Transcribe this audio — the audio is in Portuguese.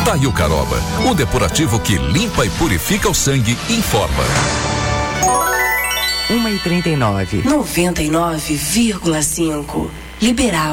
Daí o Caroba, o depurativo que limpa e purifica o sangue, informa. 1h39. 99,5. Liberal.